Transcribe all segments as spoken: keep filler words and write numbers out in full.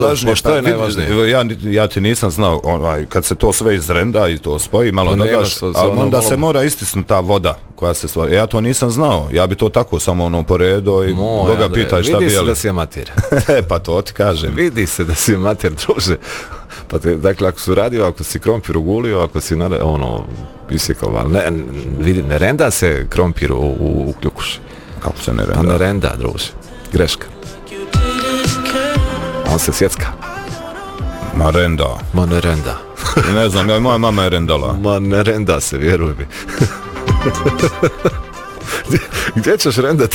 Važnije, što je najvažnije? Ja, ja ti nisam znao, onaj, kad se to sve izrenda i to spoji, malo dodaš, ali onda ono, se mora istisnuti ta voda koja se stvara. Ja to nisam znao, ja bi to tako samo ono poredo i Moja, Boga pitaj šta bi jeli. Vidi se da si amatir. E, pa to ti kažem. Vidi se da si amatir, druže. Pa te, dakle, ako si radio, ako si krompir ugulio, ako si, nare, ono, isikao, ali ne, vidi, ne renda se krompir u, u, u kljukuši. Kako se ne renda? Pa ne renda, druže. Greška. On se sjecka. Ma renda. Ma ne renda. Ne znam, ja, moja mama je rendala. Ma ne renda se, vjeruj mi. gdje, gdje ćeš rendati?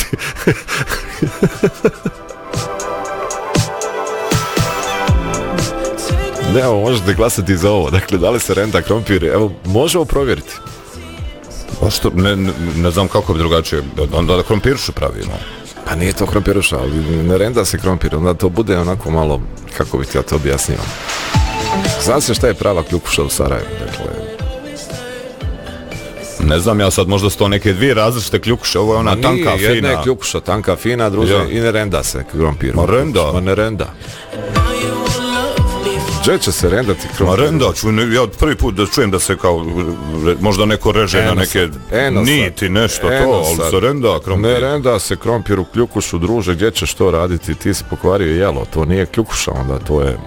Ne, evo, možete glasati za ovo. Dakle, da li se renda krompir? Evo, možemo provjeriti. Pa što, ne, ne, ne znam kako bi drugačije. Onda da krompiršu pravimo. Pa nije to krompiruša, ali ne renda se krompir, onda to bude onako malo, kako bi ti ja to objasnio. Zna se šta je prava kljukuša u Sarajevu, dakle. Ne znam, ja sad možda su to neke dvije različite kljukuše, ovo je ona tanka, fina. Nije, jedna je kljukuša, tanka, fina, druže, ja. I ne renda se krompir. Ma renda? Ma ne renda. Gdje će se rendati krompir? Ma renda, ču, ja prvi put da čujem da se kao, možda neko reže eno na neke eno niti, nešto eno to, ali se renda krompir. Ne renda se krompir u kljukušu, druže, gdje ćeš to raditi? Ti si pokvario jelo, to nije kljukuša, onda to je...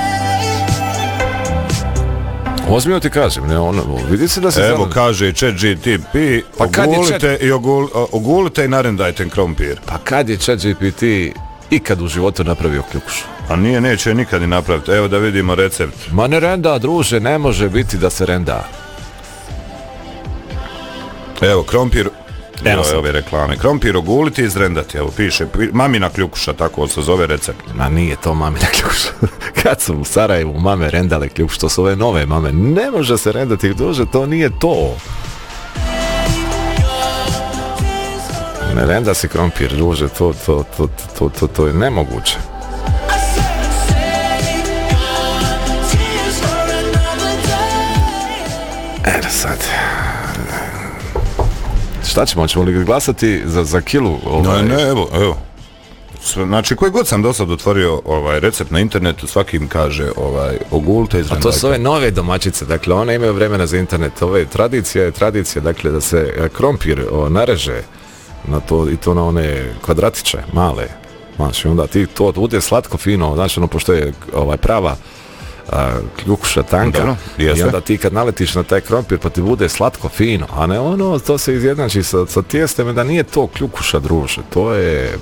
Ozbiljno ti kažem, ne, ono, vidi se da se... Evo, znam... kaže ChatGPT, pa ogulite, chat... i ogul, ogulite i narendajte krompir. Pa kad je ChatGPT ikad u životu napravio kljukušu? A nije, neće nikad ni napraviti. Evo da vidimo recept. Ma ne renda, druže, ne može biti da se renda. Evo, krompir, evo ove reklame. Krompir oguliti i izrendati, evo piše, mamina kljukuša, tako se zove recept. Ma nije to mamina kljukuša. Kad su u Sarajevu mame rendale kljukušu, to su ove nove mame, ne može se rendati, druže, to nije to. Ne renda se krompir, druže, to, to, to, to, to, to je nemoguće. Evo sad. Šta ćemo, ćemo li glasati za, za kilu? Ovaj... Ne, ne, evo, evo. Znači, koji god sam do sad otvorio ovaj recept na internetu, svaki im kaže ovaj, ogulite i izrendajte. A to su ove nove domaćice, dakle, one imaju vremena za internet. Ove tradicija je tradicija, dakle, da se krompir o, nareže na to, i to na one kvadratiće, male. Znači, onda ti to bude slatko, fino, znači, ono, pošto je ovaj, prava a, kljukuša tanka. Dobro, i onda ti kad naletiš na taj krompir pa ti bude slatko, fino, a ne ono, to se izjednači sa, sa tijestem, da nije to kljukuša, druže, to je...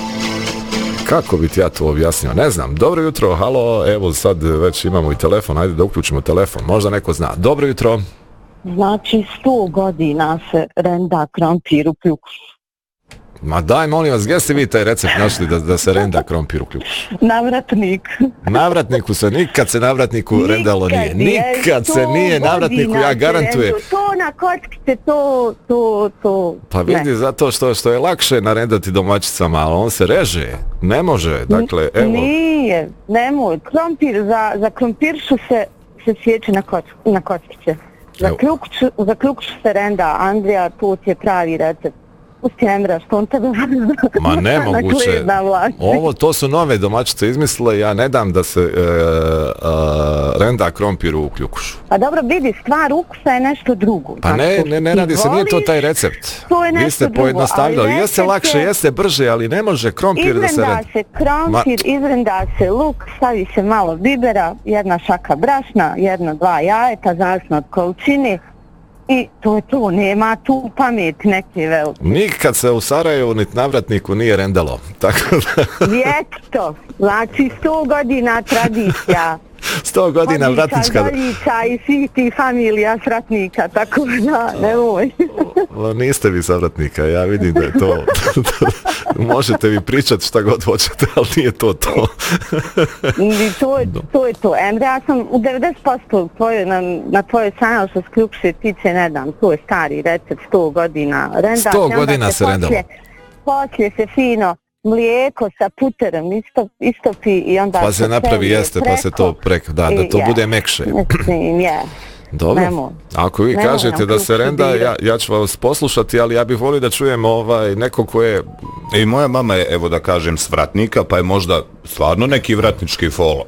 Kako bi ti ja to objasnio? Ne znam. Dobro jutro, halo, evo sad već imamo i telefon, ajde da uključimo telefon, možda neko zna. Dobro jutro. Znači sto godina se renda krompir u kljukušu. Ma daj, molim vas, gdje ste vi taj recept našli da, da se renda krompir u kljukušu? Navratnik. Navratniku se, nikad se navratniku nikad rendalo nije. Nikad se nije navratniku, ja garantujem. To na kockice, to, to, to. Pa vidi, ne. Zato što, što je lakše narendati domaćicama, ali on se reže. Ne može, dakle, evo. Nije, nemoj. Krompir, za, za krompiršu se, se sjeće na, koc, na kockice. Za kljukušu, za kljukušu se renda, Andrija, to ti je pravi recept. Pusti Emra, što on tebe ma nemoguće. Ovo, to su nove domaćice izmislile, ja ne dam da se e, e, renda krompir u kljukušu. Pa dobro, vidi, stvar ukusa je nešto drugo. Pa ne, ne, ne radi se, nije to taj recept. To je nešto vi ste pojednostavljali, jeste lakše, jeste brže, ali ne može krompir da se renda. Izrenda se krompir, ma... izrenda se luk, stavi se malo bibera, jedna šaka brašna, jedno, dva jajeta, zavisno od količine. I to je to, nema tu pamet neke velike. Nikad se u Sarajevu niti navratniku nije rendalo. Tako da... Vječno, znači sto godina tradicija. sto godina vratnička... Doljica i svih tih familija sratnika, tako da, nemoj. Niste vi savratnika, ja vidim da je to... Možete vi pričati šta god hoćete, ali nije to to. I to je to. Je to. Emre, ja sam u devedeset posto tvoj, na, na tvojoj sanjal što s kljukuše tiče ne dam. To je stari recept, sto godina. Renda, sto godina se rendalo. Poslije se fino mlijeko sa puterom isto, istopi i onda... Pa se napravi jeste, preko, pa se to preko, da, da to je, bude mekše. Mislim, je. Dobro, nemo, ako vi nemo, kažete da se renda, ja, ja ću vas poslušati, ali ja bih volio da čujem ovaj, neko ko je... I moja mama je, evo da kažem, s vratnika, pa je možda stvarno neki vratnički fol,